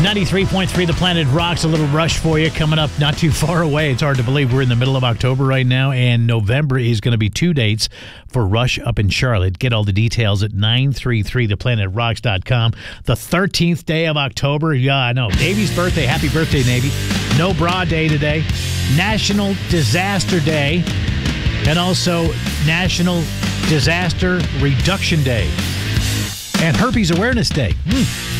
93.3 The Planet Rocks. A little rush for you coming up not too far away. It's hard to believe we're in the middle of October right now, and November is going to be 2 dates for Rush up in Charlotte. Get all the details at 933theplanetrocks.com. The 13th day of October. Yeah, I know. Navy's birthday. Happy birthday, Navy. No Bra Day today. National Disaster Day. And also National Disaster Reduction Day. And Herpes Awareness Day.